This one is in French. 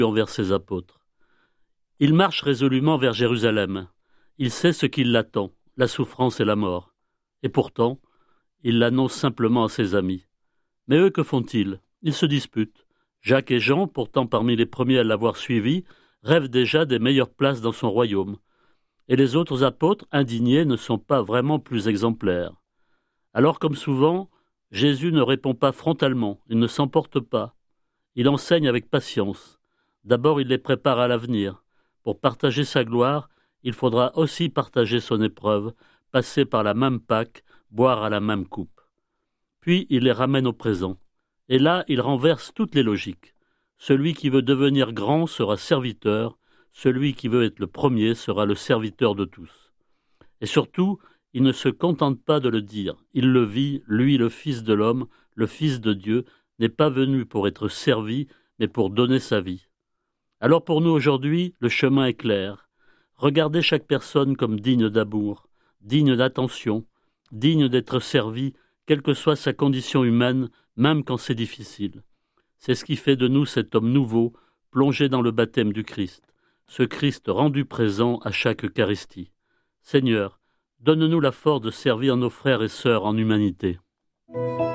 envers ses apôtres. Il marche résolument vers Jérusalem. Il sait ce qui l'attend, la souffrance et la mort. Et pourtant, il l'annonce simplement à ses amis. Mais eux, que font-ils? Ils se disputent. Jacques et Jean, pourtant parmi les premiers à l'avoir suivi, rêvent déjà des meilleures places dans son royaume. Et les autres apôtres, indignés, ne sont pas vraiment plus exemplaires. Alors, comme souvent, Jésus ne répond pas frontalement, il ne s'emporte pas. Il enseigne avec patience. D'abord, il les prépare à l'avenir. Pour partager sa gloire, il faudra aussi partager son épreuve, passer par la même Pâque, boire à la même coupe. Puis il les ramène au présent. Et là, il renverse toutes les logiques. Celui qui veut devenir grand sera serviteur, celui qui veut être le premier sera le serviteur de tous. Et surtout, il ne se contente pas de le dire, il le vit, lui le Fils de l'homme, le Fils de Dieu, n'est pas venu pour être servi, mais pour donner sa vie. Alors pour nous aujourd'hui, le chemin est clair. Regardez chaque personne comme digne d'amour, digne d'attention, digne d'être servi, quelle que soit sa condition humaine, même quand c'est difficile. C'est ce qui fait de nous cet homme nouveau, plongé dans le baptême du Christ, ce Christ rendu présent à chaque Eucharistie. Seigneur, donne-nous la force de servir nos frères et sœurs en humanité.